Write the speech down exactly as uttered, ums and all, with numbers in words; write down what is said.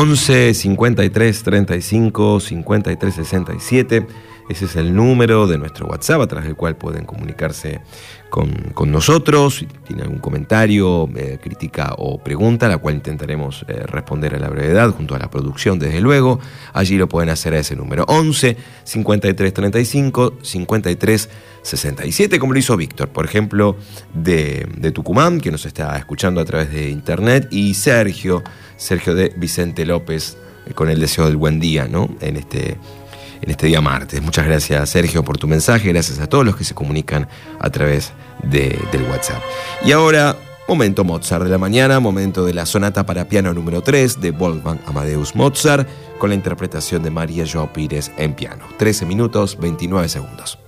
once cincuenta y tres treinta y cinco cincuenta y tres sesenta y siete. Ese es el número de nuestro WhatsApp a través del cual pueden comunicarse con, con nosotros. Si tienen algún comentario, eh, crítica o pregunta, la cual intentaremos eh, responder a la brevedad junto a la producción, desde luego. Allí lo pueden hacer a ese número, once cincuenta y tres treinta y cinco cincuenta y tres sesenta y siete, como lo hizo Víctor, por ejemplo, de, de Tucumán, que nos está escuchando a través de internet, y Sergio, Sergio de Vicente López, eh, con el deseo del buen día, ¿no? En este... en este día martes. Muchas gracias, Sergio, por tu mensaje. Gracias a todos los que se comunican a través de, del WhatsApp. Y ahora, momento Mozart de la mañana, momento de la sonata para piano número tres de Wolfgang Amadeus Mozart, con la interpretación de María Joao Pires en piano. trece minutos, veintinueve segundos.